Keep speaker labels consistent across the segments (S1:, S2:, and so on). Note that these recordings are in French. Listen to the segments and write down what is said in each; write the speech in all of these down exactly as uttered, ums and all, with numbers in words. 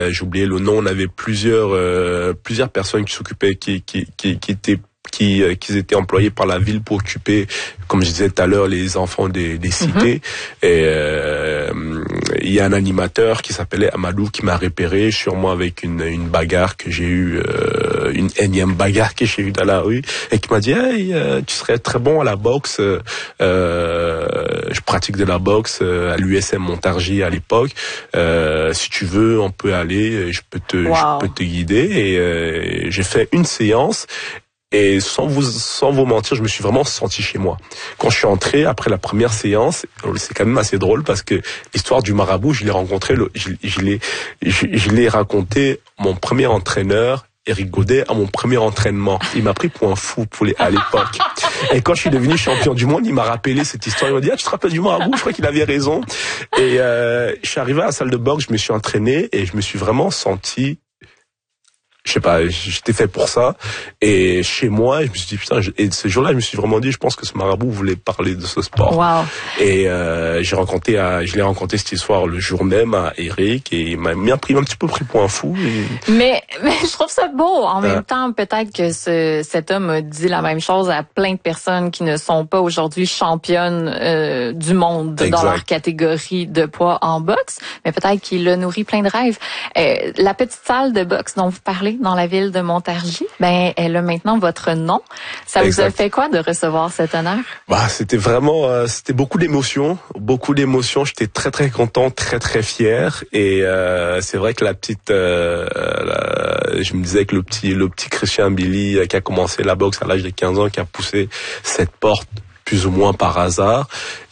S1: j'ai oublié le nom, on avait plusieurs euh, plusieurs personnes qui s'occupaient, qui qui qui, qui étaient qui euh, qui étaient employés par la ville pour occuper, comme je disais tout à l'heure, les enfants des, des cités. Mm-hmm. Et euh, il y a un animateur qui s'appelait Amadou qui m'a repéré sûrement avec une une bagarre que j'ai eue, euh, une énième bagarre que j'ai eue dans la rue, et qui m'a dit hey, euh, tu serais très bon à la boxe. Euh, je pratique de la boxe euh, à l'U S M Montargis à l'époque. Euh, si tu veux, on peut aller, je peux te wow. je peux te guider. Et euh, j'ai fait une séance. Et sans vous sans vous mentir, je me suis vraiment senti chez moi. Quand je suis entré après la première séance, c'est quand même assez drôle parce que l'histoire du marabout, je l'ai rencontré, je, je l'ai je, je l'ai raconté mon premier entraîneur, Éric Godet, à mon premier entraînement. Il m'a pris pour un fou pour les, à l'époque. Et quand je suis devenu champion du monde, il m'a rappelé cette histoire. Il m'a dit ah tu te rappelles du marabout? Je crois qu'il avait raison. Et euh, je suis arrivé à la salle de boxe, je me suis entraîné et je me suis vraiment senti, je sais pas, j'étais fait pour ça. Et chez moi, je me suis dit putain. Et ce jour-là, je me suis vraiment dit, je pense que ce marabout voulait parler de ce sport.
S2: Wow.
S1: Et euh, j'ai rencontré, à, je l'ai rencontré cette histoire le jour même à Eric, et il m'a bien pris, un petit peu pris pour un fou. Et...
S2: Mais, mais je trouve ça beau. En même euh. temps, peut-être que ce, cet homme a dit la même chose à plein de personnes qui ne sont pas aujourd'hui championnes euh, du monde exact. Dans leur catégorie de poids en boxe. Mais peut-être qu'il a nourri plein de rêves. Euh, la petite salle de boxe dont vous parlez dans la ville de Montargis, ben elle a maintenant votre nom. Ça exact. Vous a fait quoi de recevoir cet honneur?
S1: Bah, c'était vraiment, euh, c'était beaucoup d'émotions, beaucoup d'émotions. J'étais très très content, très très fier. Et euh, c'est vrai que la petite, euh, la, je me disais que le petit, le petit Christian Billy euh, qui a commencé la boxe à l'âge de quinze ans, qui a poussé cette porte plus ou moins par hasard,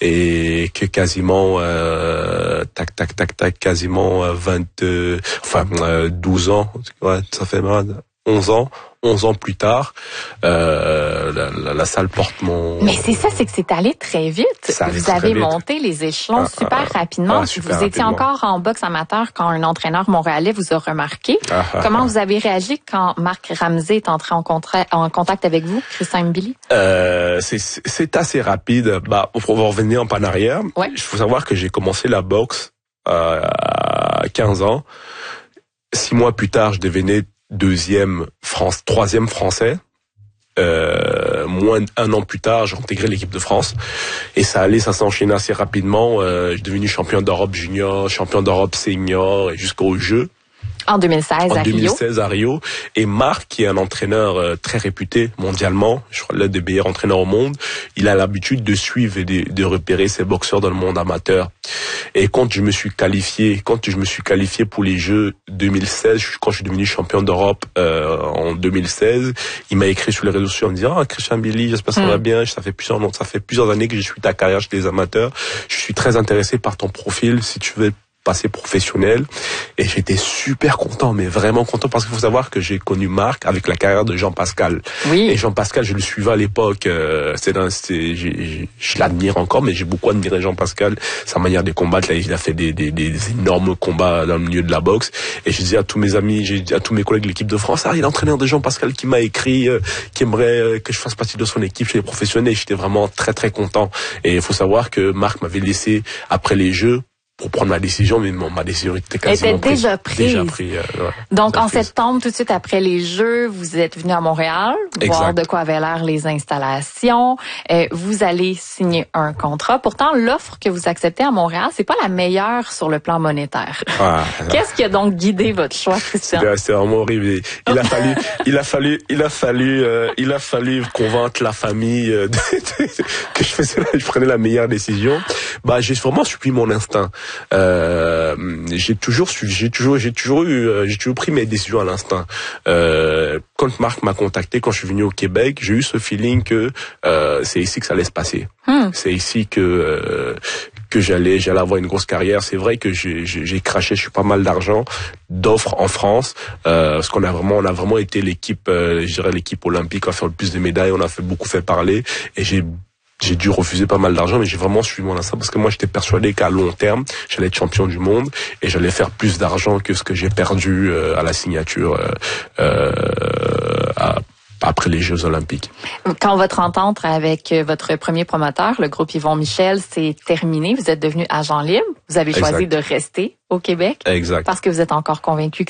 S1: et que quasiment euh, tac tac tac tac quasiment euh, vingt euh, enfin euh, douze ans, ouais, ça fait mal, onze ans onze ans plus tard, euh, la, la, la salle porte mon...
S2: Mais c'est ça, c'est que c'est allé très vite. Allé vous très avez vite. Monté les échelons ah, super ah, rapidement. Ah, super vous étiez rapidement. Encore en boxe amateur quand un entraîneur montréalais vous a remarqué. Ah, Comment ah, vous avez réagi quand Marc Ramsey est entré en, contra- en contact avec vous, Christian Mbili?
S1: Euh, c'est, c'est assez rapide. Bah, pour revenir en arrière, il ouais. faut savoir que j'ai commencé la boxe euh, à quinze ans. Six mois plus tard, je devenais deuxième France, troisième français. Euh, moins d'un an plus tard, j'ai intégré l'équipe de France et ça allait, ça s'enchaînait assez rapidement. Euh, je suis devenu champion d'Europe junior, champion d'Europe senior et jusqu'aux Jeux.
S2: En deux mille seize,
S1: en
S2: à
S1: deux mille seize
S2: Rio.
S1: à Rio. Et Marc, qui est un entraîneur euh, très réputé mondialement, je crois l'un des meilleurs entraîneurs au monde, il a l'habitude de suivre et de, de repérer ses boxeurs dans le monde amateur. Et quand je me suis qualifié, quand je me suis qualifié pour les Jeux deux mille seize, quand je suis devenu champion d'Europe euh, en deux mille seize, il m'a écrit sur les réseaux sociaux en me disant ah Christian Billy, j'espère que ça mm. va bien, ça fait plusieurs ça fait plusieurs années que je suis ta carrière chez les amateurs, je suis très intéressé par ton profil, si tu veux passé professionnel. Et j'étais super content, mais vraiment content, parce qu'il faut savoir que j'ai connu Marc avec la carrière de Jean-Pascal.
S2: Oui.
S1: Et Jean-Pascal, je le suivais à l'époque, euh, c'est, c'est j'ai, je l'admire encore, mais j'ai beaucoup admiré Jean-Pascal, sa manière de combattre. Là, il a fait des, des, des énormes combats dans le milieu de la boxe. Et je disais à tous mes amis, j'ai dit à tous mes collègues de l'équipe de France, ah, il y a l'entraîneur de Jean-Pascal qui m'a écrit, euh, qui aimerait euh, que je fasse partie de son équipe chez les professionnels. J'étais vraiment très très content. Et il faut savoir que Marc m'avait laissé après les Jeux pour prendre ma décision, mais ma décision était quasiment
S2: était déjà prise. Déjà
S1: prise. Euh, ouais,
S2: Donc,
S1: déjà
S2: en
S1: prise.
S2: septembre, tout de suite après les Jeux, vous êtes venu à Montréal, exact. Voir de quoi avaient l'air les installations. Euh, vous allez signer un contrat. Pourtant, l'offre que vous acceptez à Montréal, c'est pas la meilleure sur le plan monétaire. Ah, qu'est-ce qui a donc guidé votre choix, Christian?
S1: C'est, c'est vraiment horrible. Il a fallu, il a fallu, il a fallu, euh, il a fallu convaincre la famille euh, de, de, de, que je faisais, je prenais la meilleure décision. Bah, j'ai vraiment suivi mon instinct. Euh, j'ai toujours, j'ai toujours, j'ai toujours eu, j'ai toujours pris mes décisions à l'instinct. Euh, quand Marc m'a contacté, quand je suis venu au Québec, j'ai eu ce feeling que euh, c'est ici que ça allait se passer. Hmm. C'est ici que euh, que j'allais, j'allais avoir une grosse carrière. C'est vrai que j'ai, j'ai, j'ai craché, je suis pas mal d'argent, d'offres en France, euh, parce qu'on a vraiment, on a vraiment été l'équipe, euh, je dirais l'équipe olympique à faire le plus de médailles. On a fait beaucoup fait parler, et j'ai J'ai dû refuser pas mal d'argent, mais j'ai vraiment suivi mon instinct, parce que moi, j'étais persuadé qu'à long terme, j'allais être champion du monde et j'allais faire plus d'argent que ce que j'ai perdu euh, à la signature euh, euh, à, après les Jeux olympiques.
S2: Quand votre entente avec votre premier promoteur, le groupe Yvon Michel, s'est terminée, vous êtes devenu agent libre. Vous avez choisi exact. de rester au Québec.
S1: Exact.
S2: Parce que vous êtes encore convaincu